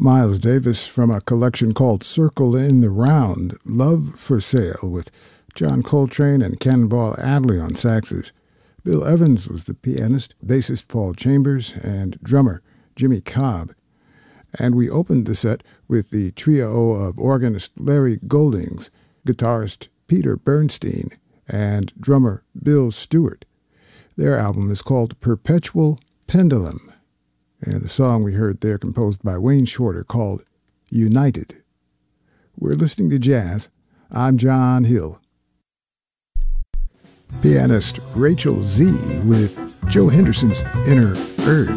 Miles Davis from a collection called Circle in the Round, Love for Sale, with John Coltrane and Cannonball Adderley on saxes. Bill Evans was the pianist, bassist Paul Chambers, and drummer Jimmy Cobb. And we opened the set with the trio of organist Larry Goldings, guitarist Peter Bernstein, and drummer Bill Stewart. Their album is called Perpetual Pendulum, and the song we heard there composed by Wayne Shorter called United. We're listening to jazz. I'm John Hill. Pianist Rachel Z with Joe Henderson's Inner Urge.